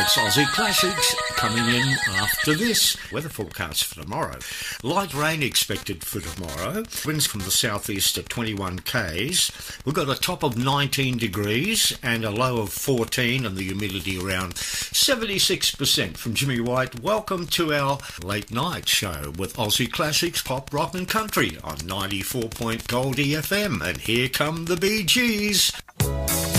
It's Aussie Classics coming in after this. Weather forecast for tomorrow. Light rain expected for tomorrow. Winds from the southeast at 21 k's. We've got a top of 19 degrees and a low of 14 and the humidity around 76%. From Jimmy White, welcome to our late night show with Aussie Classics, Pop, Rock and Country on 94 Goldie FM. And here come the Bee Gees.